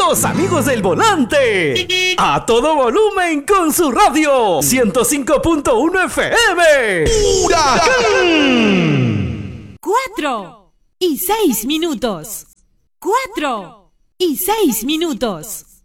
Los amigos del volante. A todo volumen con su radio. 105.1 FM. ¡Huracán! 4:06. 4:06.